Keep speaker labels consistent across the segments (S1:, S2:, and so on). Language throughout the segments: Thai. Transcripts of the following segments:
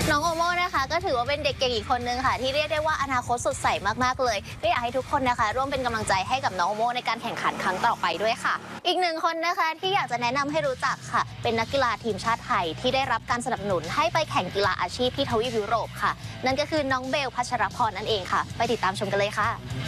S1: น้องโอโม่นะคะก็ถือว่าเป็นเด็กเก่งอีกคนนึงค่ะที่เรียกได้ว่าอนาคตสดใสมากๆเลยก็อยากให้ทุกคนนะคะร่วมเป็นกำลังใจให้กับน้องโอโม่ในการแข่งขันครั้งต่อไปด้วยค่ะอีกหนึ่งคนนะคะที่อยากจะแนะนำให้รู้จักค่ะเป็นนักกีฬาทีมชาติไทยที่ได้รับการสนับสนุนให้ไปแข่งกีฬาอาชีพที่ทวีปยุโรปค่ะนั่นก็คือน้องเบลพัชรพรนั่นเองค่ะไปติดตามชมกันเลยค่ะ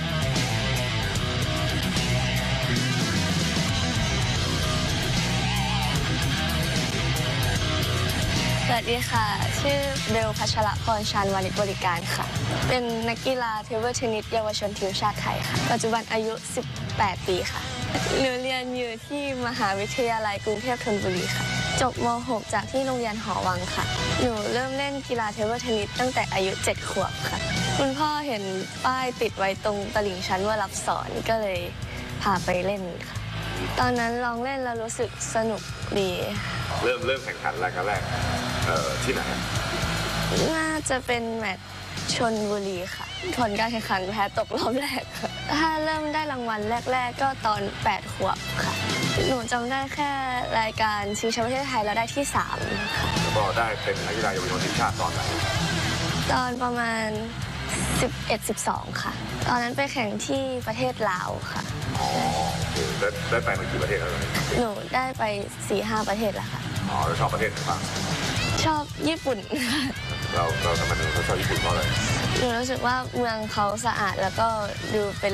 S2: สวัสดีค่ะชื่อเบลพัชรพรชาญวานิชบริการค่ะเป็นนักกีฬาเทเบิลเทนนิสเยาวชนทีมชาติไทยค่ะปัจจุบันอายุ18ปีค่ะหนูเรียนอยู่ที่มหาวิทยาลัยกรุงเทพธนบุรีค่ะจบม.6 จากที่โรงเรียนหอวังค่ะหนูเริ่มเล่นกีฬาเทเบิลเทนนิสตั้งแต่อายุ7 ขวบค่ะคุณพ่อเห็นป้ายติดไว้ตรงตลิ่งชั้นว่ารับสอนก็เลยพาไปเล่นค่ะตอนนั้นลองเล่นแล้วรู้สึกสนุกดี
S3: เริ่มแข่งขันรายการแรกที่ไหน
S2: น่าจะเป็นแมตช์ชลบุรีค่ะผลการแข่งขันแพ้ตกรอบแรกค่ะถ้าเริ่มได้รางวัลแรกๆก็ตอน8 ขวบค่ะหนูจำได้แค่รายการชิงแชมป์ประเทศไทยแล้วได้ที่3ค่ะ
S3: แล้วก็ได้เป็นนักกีฬาเยาวชนทีมชาติตอนไหน
S2: ตอนประมาณ11-12ค่ะตอนนั้นไปแข่งที่ประเทศลาวค่ะ
S3: อ๋อได้ไปมากี่ประเทศแล้ว
S2: หนูได้ไป 4-5 ประเทศแล้วค่ะ
S3: อ๋อแล้วชอบประเทศไหนบ้าง
S2: ชอบญี่ปุ่น
S3: เราทำไมถึงชอบญี่ปุ่นเพราะอะไร
S2: หนูรู้สึกว่าเมืองเขาสะอาดแล้วก็ดูเป็น